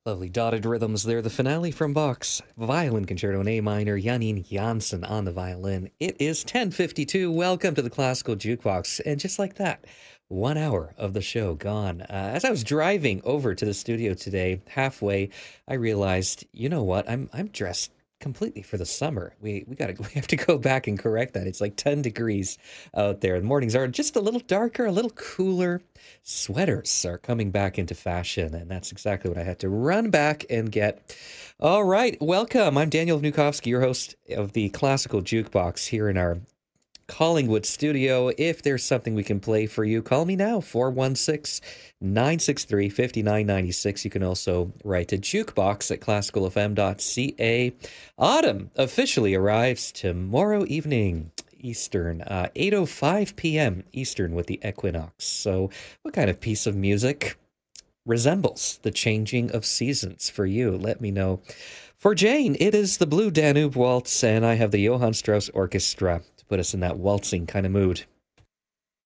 Lovely dotted rhythms there. The finale from Bach's Violin Concerto in A minor. Janine Janssen on the violin. It is 10:52. Welcome to the Classical Jukebox. And just like that, 1 hour of the show gone. As I was driving over to the studio today, halfway, I realized, you know what? I'm dressed completely for the summer. We have to go back and correct that. It's like 10 degrees out there. The mornings are just a little darker, a little cooler. Sweaters are coming back into fashion, and that's exactly what I had to run back and get. All right, welcome. I'm Daniel Vnukovsky, your host of the Classical Jukebox here in our Collingwood studio. If there's something we can play for you, call me now, 416-963-5996. You can also write to jukebox at classicalfm.ca. Autumn officially arrives tomorrow evening. Eastern, 8:05 p.m. Eastern with the equinox. So what kind of piece of music resembles the changing of seasons for you? Let me know. For Jane, it is the Blue Danube Waltz, and I have the Johann Strauss Orchestra to put us in that waltzing kind of mood.